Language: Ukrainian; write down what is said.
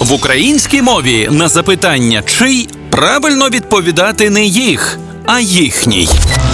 В українській мові на запитання «чий» правильно відповідати не «їх», а «їхній».